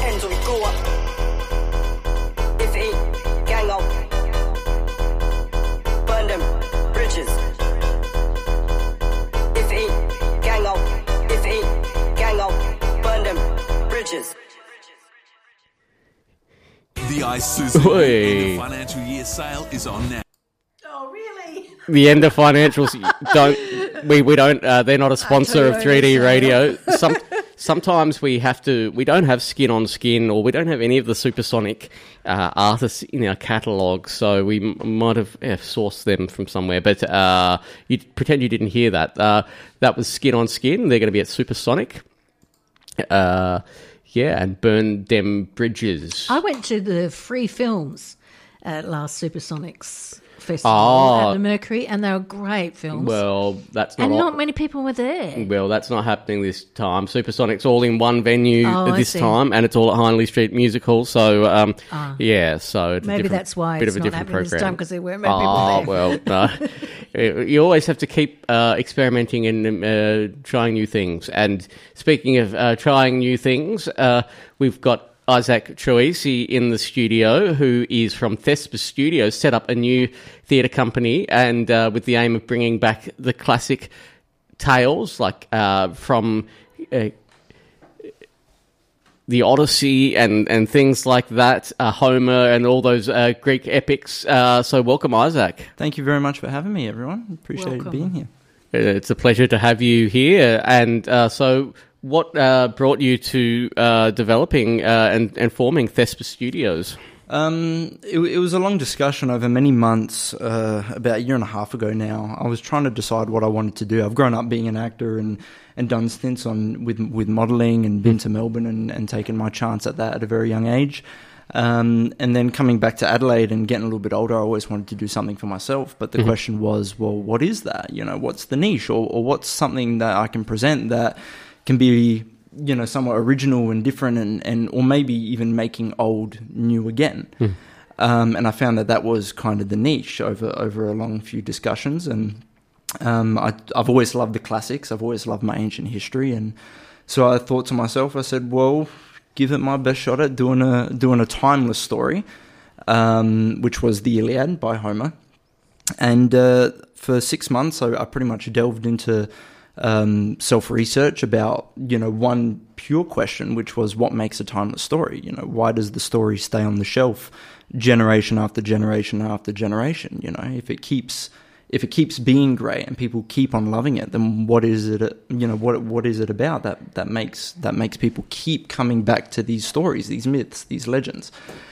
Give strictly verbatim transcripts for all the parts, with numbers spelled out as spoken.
ends or we go up. If it ain't gang out, burn them bridges. If it ain't gang out, if it ain't gang out, burn them bridges. The Isuzu end of financial year sale is on now. Oh, really? The end of financials don't we we don't uh, they're not a sponsor of three D radio. Some sometimes we have to we don't have skin on skin, or we don't have any of the supersonic uh, artists in our catalogue, so we m- might have yeah, sourced them from somewhere. But uh, you pretend you didn't hear that. Uh, that was Skin on Skin. They're going to be at Supersonic. Uh, yeah, and burn them bridges. I went to the free films at last Supersonics Festival Oh. at the Mercury, and they were great films. Well, that's not and all- not many people were there. Well, that's not happening this time. Supersonic's all in one venue Oh, I this see. time, and it's all at Hindley Street Musical. So, um, Ah. yeah, so it's a Maybe different- that's why bit it's of a not different happening this program. time, 'cause there weren't many oh, people well, no. You always have to keep uh, experimenting and uh, trying new things. And speaking of uh, trying new things, uh, we've got Isaac Troisi in the studio, who is from Thespis Studios, set up a new theatre company, and uh, with the aim of bringing back the classic tales, like uh, from uh, the Odyssey and, and things like that, uh, Homer and all those uh, Greek epics. Uh, so welcome, Isaac. Thank you very much for having me, everyone. Appreciate Welcome. being here. It's a pleasure to have you here. And uh, so what uh, brought you to uh, developing uh, and, and forming Thespis Studios? Um, it, it was a long discussion over many months, uh, about a year and a half ago now. I was trying to decide what I wanted to do. I've grown up being an actor and, and done stints on with with modelling and been to Melbourne and, and taken my chance at that at a very young age. Um, and then coming back to Adelaide and getting a little bit older, I always wanted to do something for myself. But the Mm-hmm. question was, well, what is that? You know, what's the niche, or, or what's something that I can present that can be, you know, somewhat original and different, and, and or maybe even making old new again. Mm. Um, and I found that that was kind of the niche over over a long few discussions. And um, I, I've always loved the classics. I've always loved my ancient history, and so I thought to myself, I said, well, give it my best shot at doing a doing a timeless story, um, which was the Iliad by Homer. And uh, for six months, I, I pretty much delved into um, self-research about, you know, one pure question, which was what makes a timeless story? You know, why does the story stay on the shelf generation after generation after generation? You know, if it keeps if it keeps being great and people keep on loving it, then what is it? You know, what what is it about that that makes that makes people keep coming back to these stories, these myths, these legends?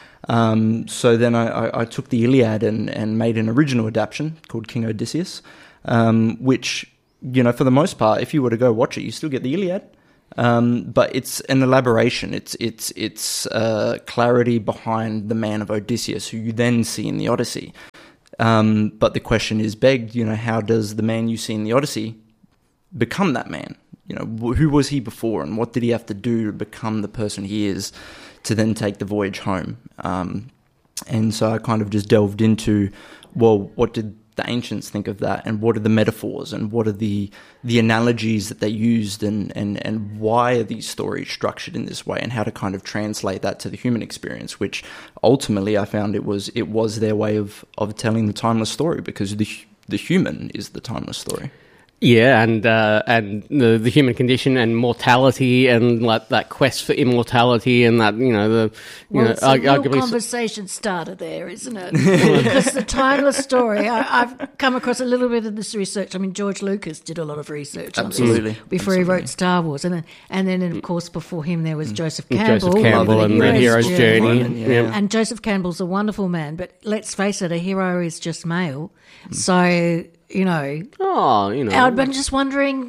Um, so then I, I, I took the Iliad and, and made an original adaptation called King Odysseus, um, which, you know, for the most part, if you were to go watch it, you still get the Iliad, um, but it's an elaboration. It's it's it's uh, clarity behind the man of Odysseus, who you then see in the Odyssey. Um, but the question is begged, you know, how does the man you see in the Odyssey become that man? You know, wh- who was he before, and what did he have to do to become the person he is to then take the voyage home? Um, and so I kind of just delved into, well, what did the ancients think of that, and what are the metaphors, and what are the the analogies that they used, and, and, and why are these stories structured in this way, and how to kind of translate that to the human experience, which ultimately I found it was it was their way of, of telling the timeless story, because the the human is the timeless story. Yeah, and uh, and the the human condition and mortality, and like that quest for immortality, and that, you know, the you Well, know it's a arg- real arguably conversation starter there, isn't it? Because the timeless story, I, I've come across a little bit of this research. I mean, George Lucas did a lot of research on Absolutely. this before Absolutely. he wrote Star Wars, and then, and then of course before him there was Joseph Campbell, Joseph Campbell with and the hero's journey. Yeah. Yeah. And Joseph Campbell's a wonderful man, but let's face it, a hero is just male. So, you know, Oh, you know, I've been just wondering,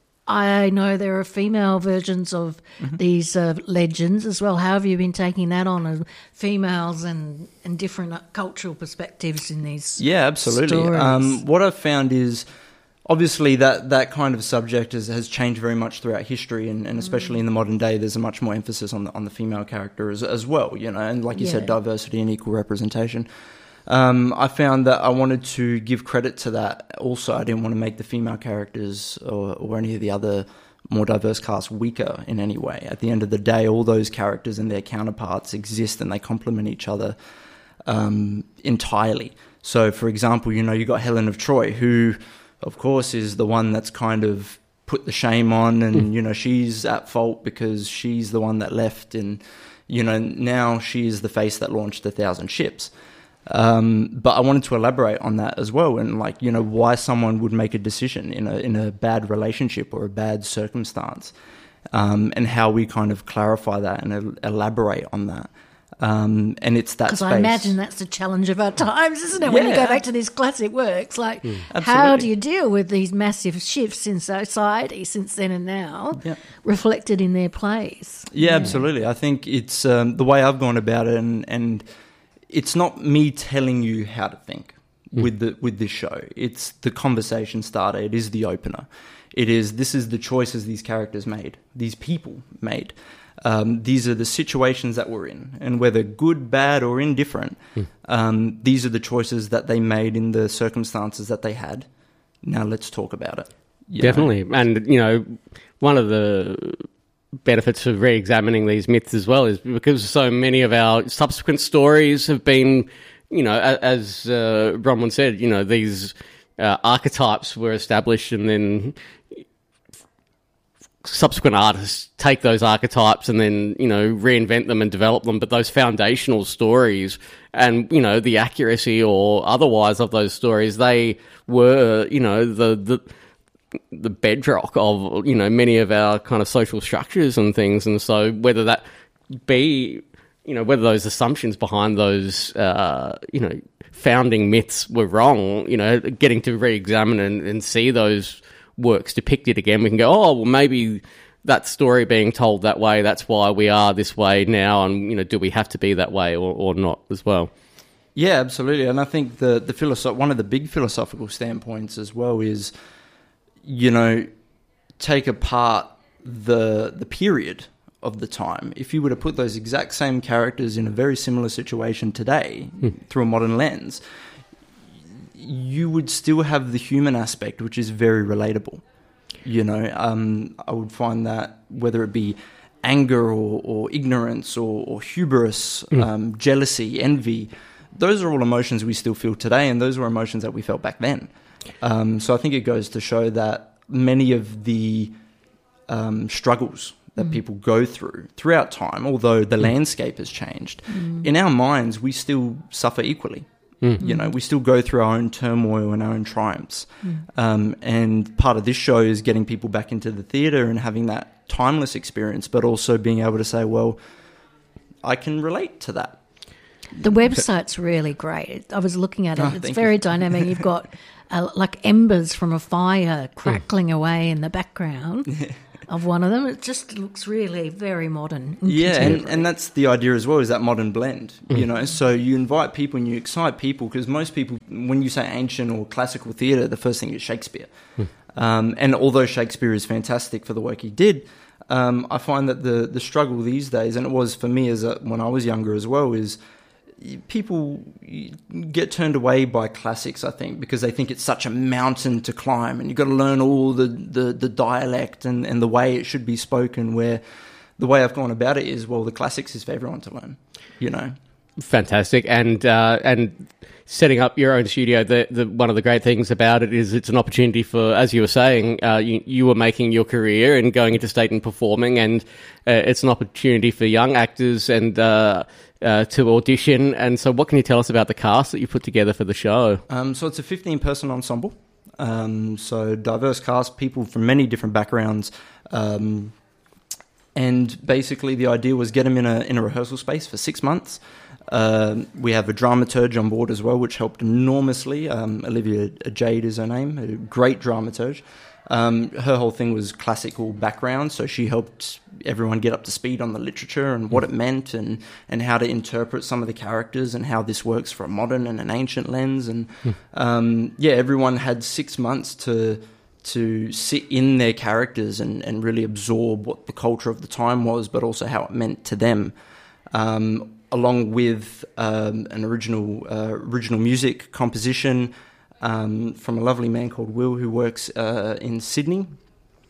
I know there are female versions of Mm-hmm. these uh, legends as well. How have you been taking that on, as females and, and different uh, cultural perspectives in these Yeah, absolutely. stories? Um, what I've found is, obviously, that, that kind of subject has, has changed very much throughout history, and, and especially in the modern day, there's a much more emphasis on the on the female character as, as well. You know, and like you said, Yeah. diversity and equal representation. Um, I found that I wanted to give credit to that. Also, I didn't want to make the female characters or, or any of the other more diverse cast weaker in any way. At the end of the day, all those characters and their counterparts exist and they complement each other um, entirely. So, for example, you know, you got Helen of Troy, who, of course, is the one that's kind of put the shame on, and, mm. you know, she's at fault because she's the one that left, and, you know, now she's the face that launched a thousand ships. Um, but I wanted to elaborate on that as well, and, like, you know, why someone would make a decision in a in a bad relationship or a bad circumstance, um, and how we kind of clarify that and el- elaborate on that. Um, and it's that because space. I imagine that's the challenge of our times, isn't it? When Yeah. you go back to these classic works, like Mm. how Absolutely. do you deal with these massive shifts in society since then and now, Yeah. reflected in their plays? Yeah, absolutely. I think it's um, the way I've gone about it, and, and it's not me telling you how to think mm. with the with this show. It's the conversation starter. It is the opener. It is this is the choices these characters made, these people made. Um, these are the situations that we're in, and whether good, bad, or indifferent, mm. um, these are the choices that they made in the circumstances that they had. Now let's talk about it. You Definitely. know? And, you know, one of the benefits of re-examining these myths as well is because so many of our subsequent stories have been, you know, as uh, Bronwyn said, you know, these uh, archetypes were established, and then subsequent artists take those archetypes and then, you know, reinvent them and develop them. But those foundational stories and, you know, the accuracy or otherwise of those stories, they were, you know, the the the bedrock of, you know, many of our kind of social structures and things. And so whether that be, you know, whether those assumptions behind those, uh, you know, founding myths were wrong, you know, getting to re-examine and, and see those works depicted again, we can go, oh, well, maybe that story being told that way, that's why we are this way now, and, you know, do we have to be that way or, or not as well? Yeah, absolutely. And I think the the philosoph- one of the big philosophical standpoints as well is, you know, take apart the the period of the time. If you were to put those exact same characters in a very similar situation today mm. through a modern lens, you would still have the human aspect, which is very relatable. You know, um, I would find that whether it be anger or, or ignorance or, or hubris, mm. um, jealousy, envy, those are all emotions we still feel today, and those were emotions that we felt back then. Um, so I think it goes to show that many of the um, struggles that mm. people go through throughout time, although the mm. landscape has changed, mm. in our minds, we still suffer equally. Mm. You know, we still go through our own turmoil and our own triumphs. Mm. Um, and part of this show is getting people back into the theatre and having that timeless experience, but also being able to say, well, I can relate to that. The website's really great. I was looking at it. Oh, it's very you. dynamic. You've got uh, like embers from a fire crackling mm. away in the background. Yeah. Of one of them. It just looks really very modern. And yeah, and, and that's the idea as well, is that modern blend, mm. you know. So you invite people and you excite people, because most people, when you say ancient or classical theatre, the first thing is Shakespeare. Mm. Um, and although Shakespeare is fantastic for the work he did, um, I find that the, the struggle these days, and it was for me as a, when I was younger as well, is people get turned away by classics, I think, because they think it's such a mountain to climb and you've got to learn all the, the, the dialect and, and the way it should be spoken, where the way I've gone about it is, well, the classics is for everyone to learn, you know. Fantastic. And uh, and setting up your own studio, the, the one of the great things about it is it's an opportunity for, as you were saying, uh, you, you were making your career and going into state and performing, and uh, it's an opportunity for young actors and uh, uh, to audition. And so what can you tell us about the cast that you put together for the show? Um, so it's a fifteen-person ensemble. Um, so diverse cast, people from many different backgrounds. Um, and basically the idea was get them in a, in a rehearsal space for six months. Um, we have a dramaturge on board as well, which helped enormously. Um, Olivia Jade is her name, a great dramaturge. Um, her whole thing was classical background, so she helped everyone get up to speed on the literature and what it meant, and, and how to interpret some of the characters and how this works for a modern and an ancient lens. And um, yeah, everyone had six months to to sit in their characters and, and really absorb what the culture of the time was, but also how it meant to them. Um, along with um, an original uh, original music composition um, from a lovely man called Will, who works uh, in Sydney.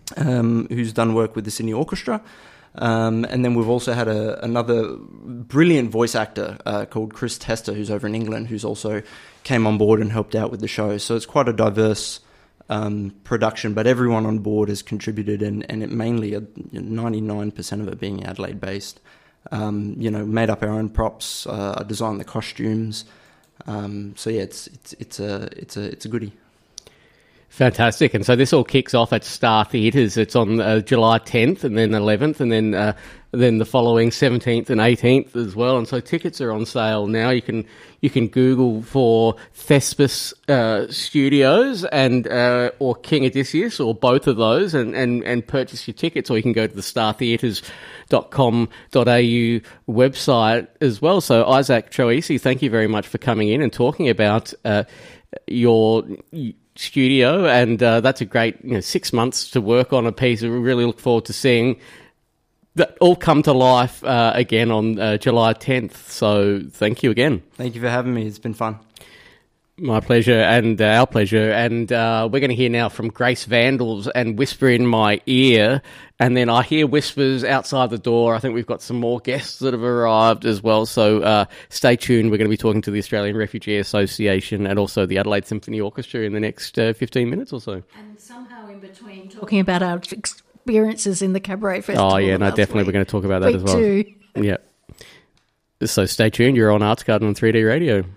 um, who's done work with the Sydney Orchestra. Um, and then we've also had a, another brilliant voice actor uh, called Chris Tester, who's over in England, who's also came on board and helped out with the show. So it's quite a diverse um, production, but everyone on board has contributed, and, and it mainly, uh, ninety-nine percent of it being Adelaide-based. Um, you know, made up our own props, uh, designed the costumes. Um, so yeah, it's it's it's a it's a it's a goodie. Fantastic. And so this all kicks off at Star Theatres. It's on uh, July tenth and then eleventh and then uh, then the following seventeenth and eighteenth as well. And so tickets are on sale now. You can you can Google for Thespis uh, Studios and uh, or King Odysseus or both of those and, and, and purchase your tickets, or you can go to the star theatres dot com dot a u website as well. So Isaac Troisi, thank you very much for coming in and talking about uh, your studio, and uh, that's a great, you know, six months to work on a piece. We really look forward to seeing that all come to life uh, again on uh, July tenth. So thank you again. Thank you for having me. It's been fun. My pleasure, and uh, our pleasure. And uh, we're going to hear now from Grace Vandals and Whisper in My Ear. And then I hear whispers outside the door. I think we've got some more guests that have arrived as well. So uh, stay tuned. We're going to be talking to the Australian Refugee Association and also the Adelaide Symphony Orchestra in the next uh, fifteen minutes or so. And somehow in between talking about our experiences in the Cabaret Festival. Oh, yeah, no, definitely week. We're going to talk about that week as well. Two. Yeah. So stay tuned. You're on Arts Garden on three D Radio.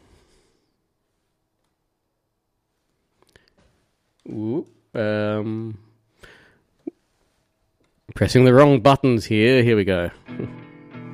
Ooh, um, pressing the wrong buttons here. Here we go.